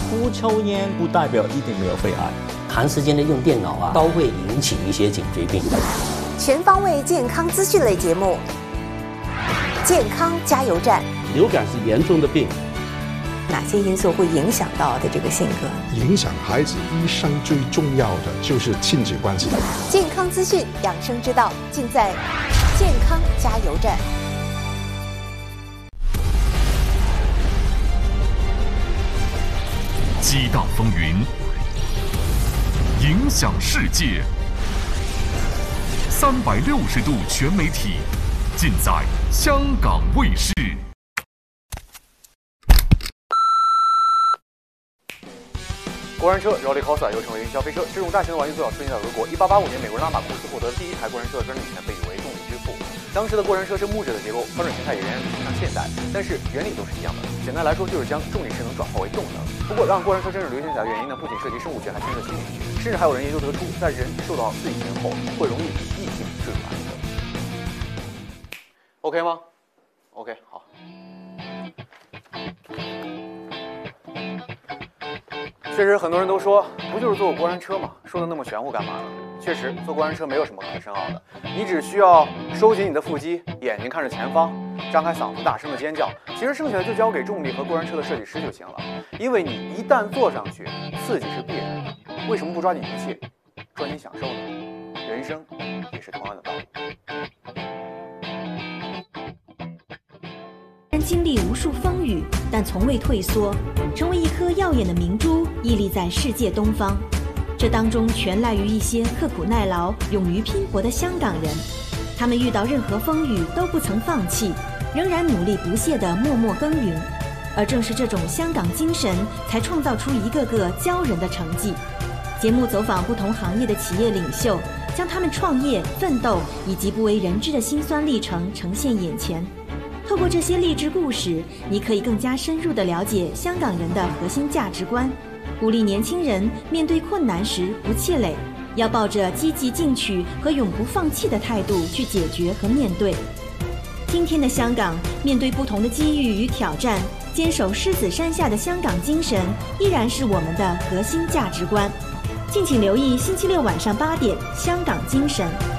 不抽烟不代表一定没有肺癌。 长时间的用电脑都会引起一些颈椎病。 全方位健康资讯类节目，健康加油站。 流感是严重的病， 哪些因素会影响到的这个性格？ 影响孩子一生最重要的就是亲子关系。 健康资讯、养生之道，尽在健康加油站。 激荡风云，影响世界，360度全媒体，尽在香港卫视。 过山车 Roller Coaster 又称为云霄飞车，这种大型的玩具最早出现在俄国。1885年，美国人拉马库斯获得的第一台过山车的专利权被誉为动力之父。当时的过山车是木质的结构，发展形态也仍然比不上现代，但是原理都是一样的。简单来说，就是将重力势能转化为动能。不过，让过山车真正流行起来的原因呢，不仅涉及生物学，还牵涉心理学，甚至还有人研究得出，在人受到刺激前后，会容易以异性坠入爱河。OK 吗 ？OK， 好。确实，很多人都说，不就是坐过山车吗？说的那么玄乎干嘛呢？确实，坐过山车没有什么可深奥的，你只需要收紧你的腹肌，眼睛看着前方，张开嗓子大声的尖叫。其实剩下的就交给重力和过山车的设计师就行了。因为你一旦坐上去，刺激是必然的。为什么不抓紧一切，抓紧享受呢？人生也是同样的道理。 经历无数风雨，但从未退缩，成为一颗耀眼的明珠，屹立在世界东方。这当中全赖于一些刻苦耐劳、勇于拼搏的香港人。他们遇到任何风雨都不曾放弃，仍然努力不懈地默默耕耘。而正是这种香港精神，才创造出一个个骄人的成绩。节目走访不同行业的企业领袖，将他们创业、奋斗以及不为人知的辛酸历程呈现眼前。透过这些励志故事，你可以更加深入地了解香港人的核心价值观，鼓励年轻人面对困难时不气馁，要抱着积极进取和永不放弃的态度去解决和面对。今天的香港，面对不同的机遇与挑战，坚守狮子山下的香港精神依然是我们的核心价值观。敬请留意星期六晚上8点《香港精神》。